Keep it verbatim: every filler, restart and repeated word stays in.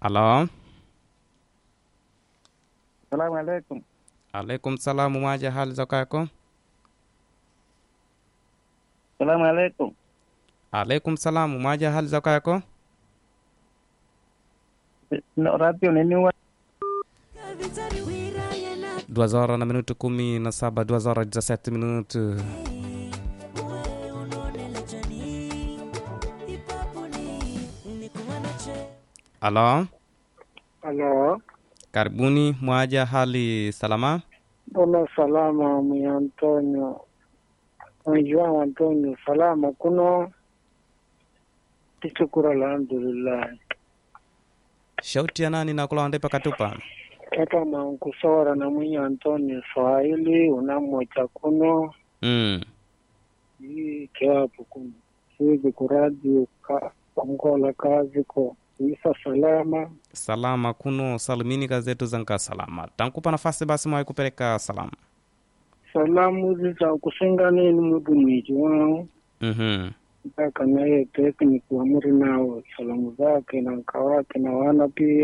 Alo. Salamu alaikum. Alaikum salamu mwaja hali za kako? Salamu alaikum. Alaikum salamu mwaja hali za kako? Na radio nini wa? Duas horas na minuto kumi na saba, duas horas dezessete minutos. Alo. Alo. Karibuni mwaja hali salama? Bona salama mi Antonio. Mwijua Antonio salama kuno. Tishukuru alhamdulillah. Shauti ya nani na kula wandepa katupa? Kata mankusora na mwenye Antonio Swahili unamocha kuno. Mm. Hii kiwapo kuno. Hizi kuradi ka mkola kazi ko. Isa salama. Salama kuno salimini gazetu zanka salama. Tankupa nafasi basi mwa kupeleka salama. Salamu ziza kusinga nini mudu mwiji wao. Mhm. Mpaka naye tekniku wa muri nao salamu zake na mkawake na wana pia.